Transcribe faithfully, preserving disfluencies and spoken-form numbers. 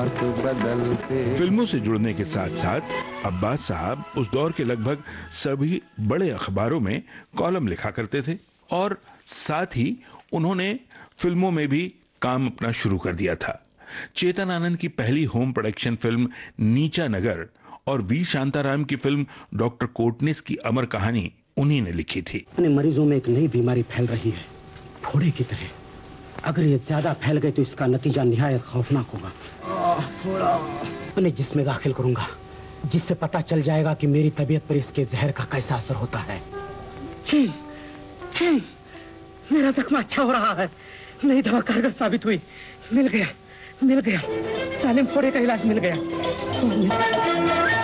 हाथ बदलते। फिल्मों से जुड़ने के साथ साथ अब्बास साहब उस दौर के लगभग सभी बड़े अखबारों में कॉलम लिखा करते थे और साथ ही उन्होंने फिल्मों में भी काम अपना शुरू कर दिया था। चेतन आनंद की पहली होम प्रोडक्शन फिल्म नीचा नगर और वी शांताराम की फिल्म डॉक्टर कोटनिस की अमर कहानी उन्हीं ने लिखी थी। अपने मरीजों में एक नई बीमारी फैल रही है, फोड़े की तरह। अगर ये ज्यादा फैल गई तो इसका नतीजा निहायत खौफनाक होगा। फोड़ा अपने जिस्म में दाखिल करूंगा, जिससे पता चल जाएगा कि मेरी तबीयत पर इसके जहर का कैसा असर होता है। छी, छी, मेरा जख्म अच्छा हो रहा है। नई दवा कारगर साबित हुई। मिल गया, मिल गया। सालिम फोड़े का इलाज मिल गया।